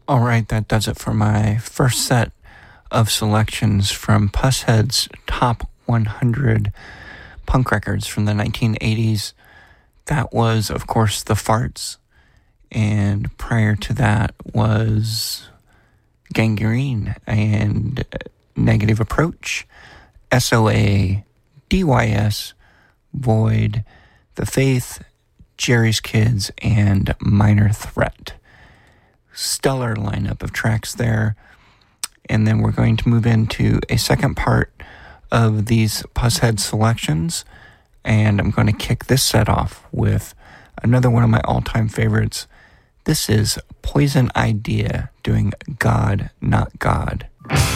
All right, that does it for my first set of selections from Pusshead's Top 100 Punk Records from the 1980s. That was, of course, The Farts, and prior to that was Gangrene and Negative Approach, SOA, DYS, Void, The Faith, Jerry's Kids, and Minor Threat. Stellar lineup of tracks there. And then we're going to move into a second part of these Pusshead selections, and I'm going to kick this set off with another one of my all-time favorites. This is Poison Idea doing God Not God.